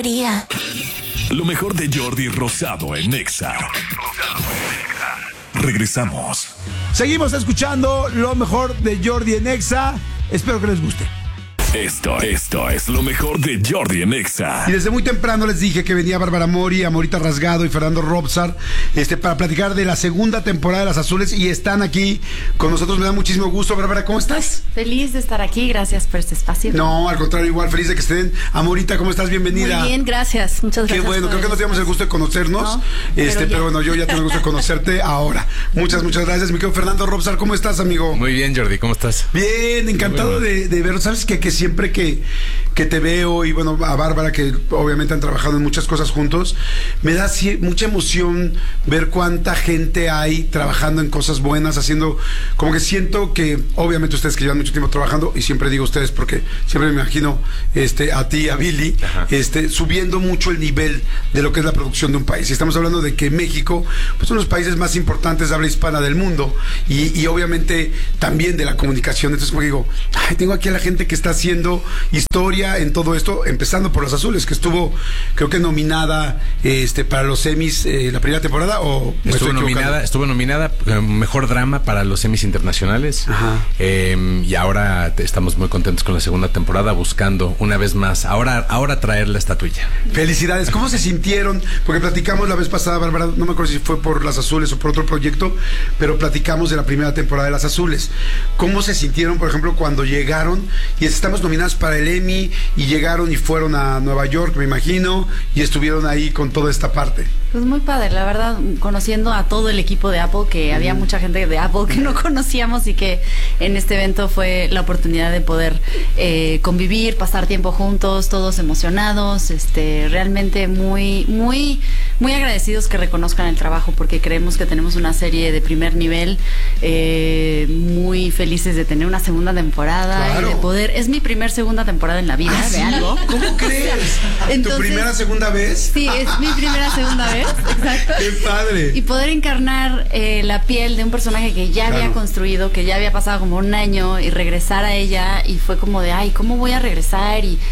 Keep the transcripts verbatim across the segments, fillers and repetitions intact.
quería. Lo mejor de Jordi Rosado en Nexa. Regresamos. Seguimos escuchando lo mejor de Jordi en Nexa. Espero que les guste. Esto, esto es lo mejor de Jordi en Exa. Y desde muy temprano les dije que venía Bárbara Mori, Amorita Rasgado y Fernando Robsar este, para platicar de la segunda temporada de Las Azules y están aquí con nosotros. Me da muchísimo gusto. Bárbara, ¿cómo estás? Feliz de estar aquí, gracias por este espacio. No, al contrario, igual, feliz de que estén. Amorita, ¿cómo estás? Bienvenida. Muy bien, gracias, muchas gracias. Qué bueno, creo que no teníamos el gusto de conocernos, no, este, pero, pero bueno, yo ya tengo el gusto de conocerte ahora. Muchas, muchas gracias, mi querido Fernando Robsar. ¿Cómo estás, amigo? Muy bien, Jordi, ¿cómo estás? Bien, encantado bueno. de, de verlo. Sabes que, que siempre que que te veo y bueno, a Bárbara, que obviamente han trabajado en muchas cosas juntos, me da mucha emoción ver cuánta gente hay trabajando en cosas buenas, haciendo, como que siento que, obviamente ustedes que llevan mucho tiempo trabajando, y siempre digo ustedes porque siempre me imagino este, a ti, a Billy, este, subiendo mucho el nivel de lo que es la producción de un país. Y estamos hablando de que México, pues uno de los países más importantes de habla hispana del mundo, y, y obviamente también de la comunicación. Entonces, como digo, ay, tengo aquí a la gente que está haciendo historia en todo esto, empezando por Las Azules, que estuvo, creo que nominada este, para los Emmys eh, la primera temporada, o estuvo nominada, estuvo nominada eh, mejor drama para los Emmys internacionales. Eh, y ahora estamos muy contentos con la segunda temporada, buscando una vez más, ahora, ahora traer la estatuilla. Felicidades. ¿Cómo se sintieron? Porque platicamos la vez pasada, Bárbara, no me acuerdo si fue por Las Azules o por otro proyecto, pero platicamos de la primera temporada de Las Azules. ¿Cómo se sintieron, por ejemplo, cuando llegaron y estamos nominadas para el Emmy y llegaron y fueron a Nueva York, me imagino, y estuvieron ahí con toda esta parte? Pues muy padre, la verdad, conociendo a todo el equipo de Apple, que mm. había mucha gente de Apple que no conocíamos y que en este evento fue la oportunidad de poder eh, convivir, pasar tiempo juntos, todos emocionados, este, realmente muy, muy, muy agradecidos que reconozcan el trabajo, porque creemos que tenemos una serie de primer nivel, eh, muy felices de tener una segunda temporada, claro. Y de poder, es mi primer segunda temporada en la vida, ¿Ah, de sí? algo. ¿Cómo crees? Entonces, ¿tu primera segunda vez? Sí, es mi primera segunda vez. Exacto. ¡Qué padre! Y poder encarnar eh, la piel de un personaje que ya claro. había construido, que ya había pasado como un año, y regresar a ella, y fue como de, ay, ¿cómo voy a regresar? Y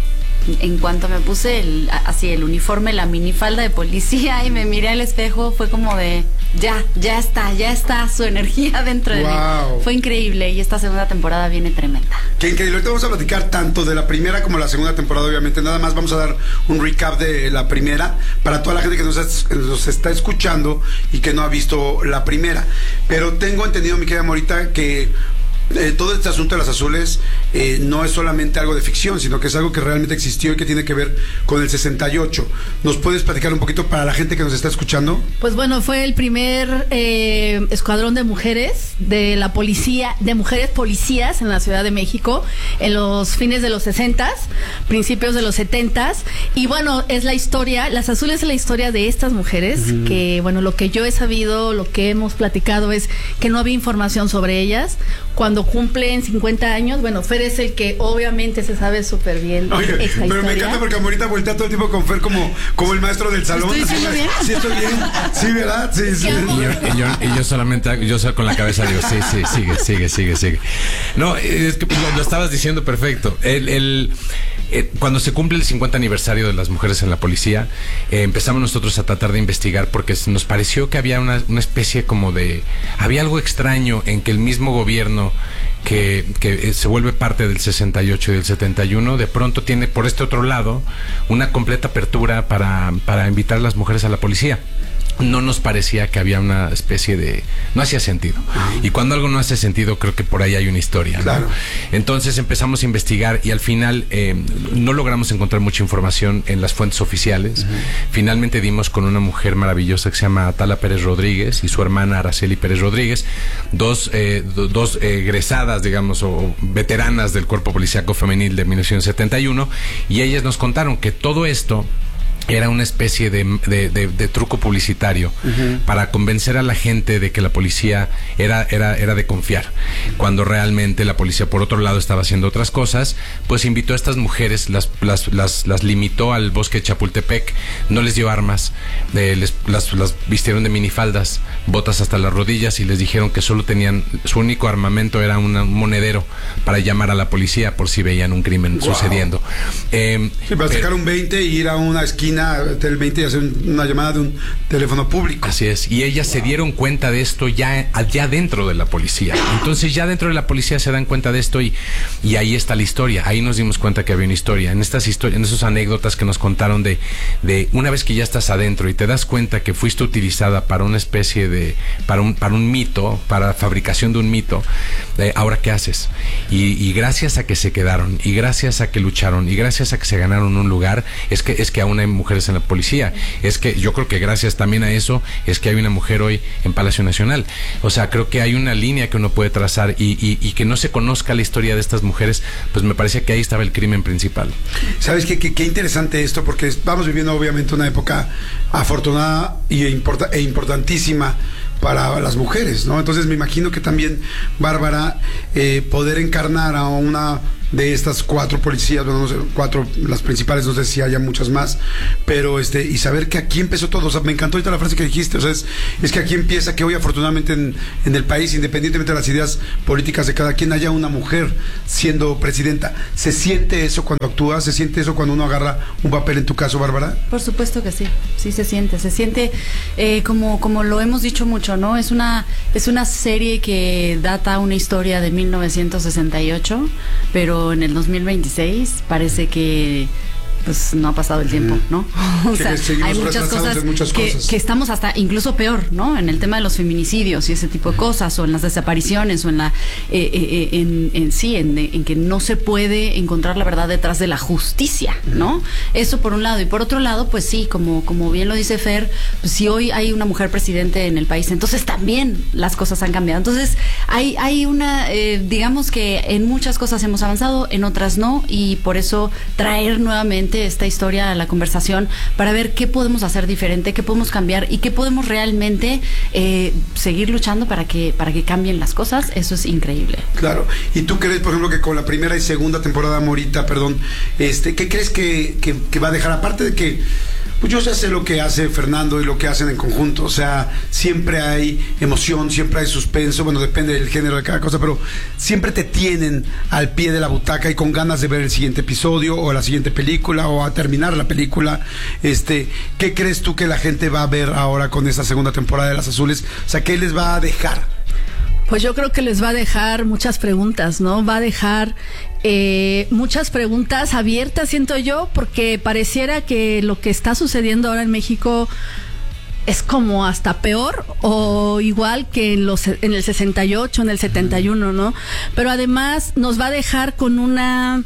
en cuanto me puse el, así el uniforme, la minifalda de policía, y me miré al espejo, fue como de, ya, ya está, ya está su energía dentro de wow. mí. Fue increíble, y esta segunda temporada viene tremenda. Qué increíble. Ahorita vamos a platicar tanto de la primera como la segunda temporada, obviamente. Nada más vamos a dar un recap de la primera para toda la gente que nos, nos está escuchando y que no ha visto la primera. Pero tengo entendido, mi querida Morita, que Eh, todo este asunto de Las Azules eh, no es solamente algo de ficción, sino que es algo que realmente existió y que tiene que ver con el sesenta y ocho. ¿Nos puedes platicar un poquito para la gente que nos está escuchando? Pues bueno, fue el primer eh, escuadrón de mujeres de la policía, de mujeres policías en la Ciudad de México, en los fines de los sesentas, principios de los setentas, y bueno, es la historia, Las Azules es la historia de estas mujeres, uh-huh. que bueno, lo que yo he sabido, lo que hemos platicado es que no había información sobre ellas. Cuando cumplen cincuenta años, bueno, Fer es el que obviamente se sabe súper bien. Oye, esta pero historia. Me encanta porque Amorita voltea todo el tiempo con Fer como, como el maestro del salón. ¿Estoy diciendo bien? Sí, estoy bien. Sí, ¿verdad? Sí, sí. Y yo, y yo, y yo solamente, yo solo con la cabeza digo, sí, sí, sigue, sigue, sigue, sigue. No, es que lo, lo estabas diciendo perfecto. El, el, eh, cuando se cumple el cincuenta aniversario de las mujeres en la policía, eh, empezamos nosotros a tratar de investigar porque nos pareció que había una, una especie como de, había algo extraño en que el mismo gobierno Que, que se vuelve parte del sesenta y ocho y del setenta y uno, de pronto tiene por este otro lado una completa apertura para, para invitar a las mujeres a la policía. No nos parecía que había una especie de... no hacía sentido. Y cuando algo no hace sentido, creo que por ahí hay una historia, ¿no? Claro. Entonces empezamos a investigar y al final eh, no logramos encontrar mucha información en las fuentes oficiales. Uh-huh. Finalmente dimos con una mujer maravillosa que se llama Atala Pérez Rodríguez y su hermana Araceli Pérez Rodríguez, dos, eh, do, dos eh, egresadas, digamos, o veteranas del Cuerpo Policíaco Femenil de mil novecientos setenta y uno, y ellas nos contaron que todo esto era una especie de, de, de, de truco publicitario uh-huh. para convencer a la gente de que la policía era, era, era de confiar, cuando realmente la policía por otro lado estaba haciendo otras cosas. Pues invitó a estas mujeres, las, las, las, las limitó al bosque de Chapultepec, no les dio armas, eh, les, las, las vistieron de minifaldas, botas hasta las rodillas, y les dijeron que solo tenían, su único armamento era una, un monedero para llamar a la policía por si veían un crimen wow. sucediendo. Eh, sí, para pero, sacar un veinte y ir a una esquina del veinte y hacer una llamada de un teléfono público. Así es, y ellas wow. se dieron cuenta de esto ya, ya dentro de la policía. Entonces ya dentro de la policía se dan cuenta de esto, y, y ahí está la historia. Ahí nos dimos cuenta que había una historia. En estas historias, en esas anécdotas que nos contaron de, de una vez que ya estás adentro y te das cuenta que fuiste utilizada para una especie de, para un, para un mito, para fabricación de un mito, eh, ahora qué haces. Y, y gracias a que se quedaron, y gracias a que lucharon, y gracias a que se ganaron un lugar, es que, es que aún hay mujeres en la policía. Es que yo creo que gracias también a eso es que hay una mujer hoy en Palacio Nacional. O sea, creo que hay una línea que uno puede trazar, y, y, y que no se conozca la historia de estas mujeres, pues me parece que ahí estaba el crimen principal. ¿Sabes qué, qué, qué interesante esto? Porque estamos viviendo obviamente una época afortunada y importa, e importantísima para las mujeres, ¿no? Entonces me imagino que también, Bárbara, eh, poder encarnar a una de estas cuatro policías, bueno, no sé, cuatro, las principales, no sé si haya muchas más, pero este, y saber que aquí empezó todo. O sea, me encantó ahorita la frase que dijiste, o sea, es, es que aquí empieza, que hoy afortunadamente en, en el país, independientemente de las ideas políticas de cada quien, haya una mujer siendo presidenta. ¿Se siente eso cuando actúas? ¿Se siente eso cuando uno agarra un papel, en tu caso, Bárbara? Por supuesto que sí, sí se siente, se siente eh, como, como lo hemos dicho mucho, ¿no? Es una, es una serie que data una historia de mil novecientos sesenta y ocho, pero en el dos mil veintiséis parece que pues no ha pasado el tiempo, ¿no? O sea, hay muchas cosas, muchas que, cosas que estamos hasta incluso peor, ¿no? En el tema de los feminicidios y ese tipo de cosas, o en las desapariciones, o en la eh, eh, en, en sí, en, en que no se puede encontrar la verdad detrás de la justicia, ¿no? Eso por un lado. Y por otro lado, pues sí, como, como bien lo dice Fer, pues si hoy hay una mujer presidente en el país, entonces también las cosas han cambiado. Entonces hay, hay una, eh, digamos que en muchas cosas hemos avanzado, en otras no, y por eso traer nuevamente esta historia a la conversación para ver qué podemos hacer diferente, qué podemos cambiar y qué podemos realmente eh, seguir luchando para que para que cambien las cosas. Eso es increíble. Claro. ¿Y tú crees, por ejemplo, que con la primera y segunda temporada, Morita, perdón, este, qué crees que, que, que va a dejar? Aparte de que pues yo ya sé lo que hace Fernando y lo que hacen en conjunto, o sea, siempre hay emoción, siempre hay suspenso, bueno, depende del género de cada cosa, pero siempre te tienen al pie de la butaca y con ganas de ver el siguiente episodio o la siguiente película o a terminar la película. Este, ¿qué crees tú que la gente va a ver ahora con esta segunda temporada de Las Azules? O sea, ¿qué les va a dejar? Pues yo creo que les va a dejar muchas preguntas, ¿no? Va a dejar eh, muchas preguntas abiertas, siento yo, porque pareciera que lo que está sucediendo ahora en México es como hasta peor o igual que en los en el sesenta y ocho, en el setenta y uno, ¿no? Pero además nos va a dejar con una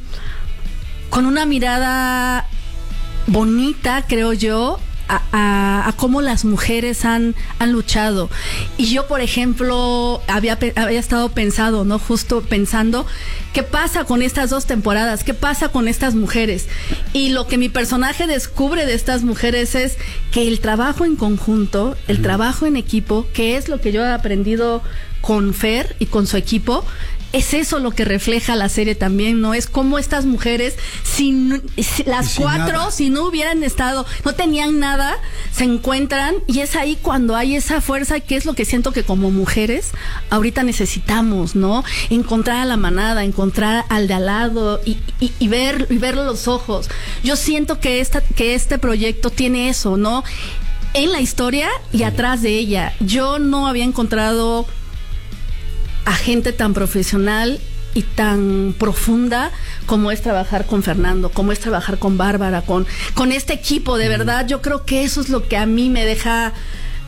con una mirada bonita, creo yo, A, a, a cómo las mujeres han, han luchado. Y yo, por ejemplo, había, había estado pensado, ¿no? Justo pensando, ¿qué pasa con estas dos temporadas? ¿Qué pasa con estas mujeres? Y lo que mi personaje descubre de estas mujeres es que el trabajo en conjunto, el trabajo en equipo, que es lo que yo he aprendido con Fer y con su equipo, es eso lo que refleja la serie también, ¿no? Es como estas mujeres, si, si las sin cuatro, nada. si no hubieran estado, no tenían nada, se encuentran, y es ahí cuando hay esa fuerza, que es lo que siento que como mujeres ahorita necesitamos, ¿no? Encontrar a la manada, encontrar al de al lado y, y, y ver y verlo los ojos. Yo siento que esta, que este proyecto tiene eso, ¿no? En la historia y atrás de ella. Yo no había encontrado a gente tan profesional y tan profunda como es trabajar con Fernando, como es trabajar con Bárbara, con, con este equipo, de verdad. Yo creo que eso es lo que a mí me deja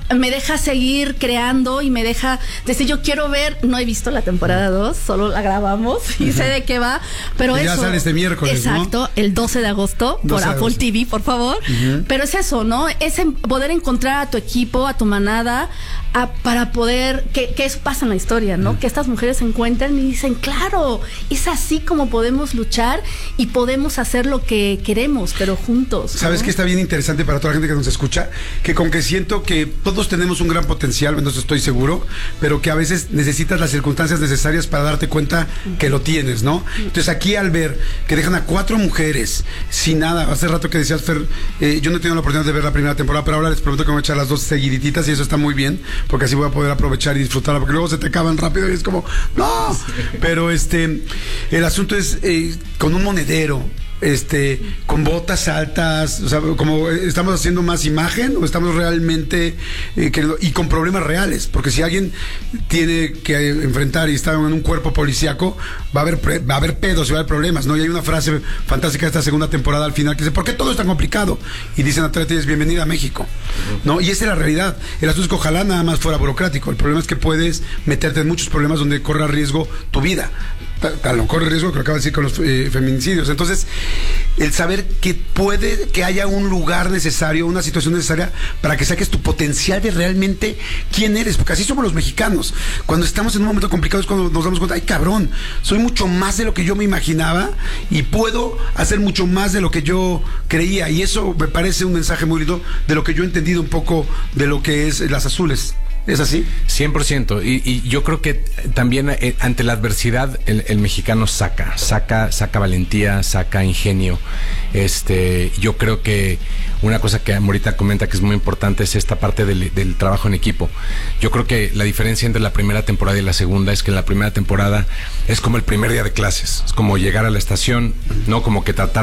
me deja seguir creando y me deja decir, yo quiero ver, no he visto la temporada dos, solo la grabamos y sé de qué va, pero y eso... ya sale este miércoles, exacto, ¿no? El doce de agosto, por Apple T V, por favor. Uh-huh. Pero es eso, ¿no? Es en poder encontrar a tu equipo, a tu manada, a, para poder, que, que eso pasa en la historia, ¿no? Uh-huh. Que estas mujeres se encuentran y dicen, claro, es así como podemos luchar y podemos hacer lo que queremos, pero juntos, ¿no? ¿Sabes qué está bien interesante para toda la gente que nos escucha? Que con que siento que todos tenemos un gran potencial, entonces estoy seguro, pero que a veces necesitas las circunstancias necesarias para darte cuenta que lo tienes, ¿no? Entonces aquí al ver que dejan a cuatro mujeres sin nada, hace rato que decías, Fer, eh, yo no he tenido la oportunidad de ver la primera temporada, pero ahora les prometo que me voy a echar las dos seguiditas y eso está muy bien, porque así voy a poder aprovechar y disfrutarla, porque luego se te acaban rápido y es como, no, pero este, el asunto es eh, con un monedero, este, con botas altas, o sea, como estamos haciendo más imagen o estamos realmente eh, queriendo, y con problemas reales, porque si alguien tiene que enfrentar y está en un cuerpo policíaco, va a haber va a haber pedos y va a haber problemas, ¿no? Y hay una frase fantástica de esta segunda temporada al final que dice, ¿por qué todo es tan complicado? Y dice Natalia Telles, bienvenida a México, ¿no? Y esa es la realidad. El asunto es que ojalá nada más fuera burocrático. El problema es que puedes meterte en muchos problemas donde corre riesgo tu vida. A lo corre riesgo que lo acaba de decir con los eh, feminicidios. Entonces, el saber que puede que haya un lugar necesario, una situación necesaria para que saques tu potencial de realmente quién eres, porque así somos los mexicanos. Cuando estamos en un momento complicado es cuando nos damos cuenta, ay cabrón, soy mucho más de lo que yo me imaginaba y puedo hacer mucho más de lo que yo creía, y eso me parece un mensaje muy lindo de lo que yo he entendido un poco de lo que es Las Azules. ¿Es así? cien por ciento. Y, y yo creo que también eh, ante la adversidad el, el mexicano saca, saca, saca valentía, saca ingenio. Este, yo creo que una cosa que Morita comenta que es muy importante es esta parte del, del trabajo en equipo. Yo creo que la diferencia entre la primera temporada y la segunda es que en la primera temporada es como el primer día de clases, es como llegar a la estación, no como que tratar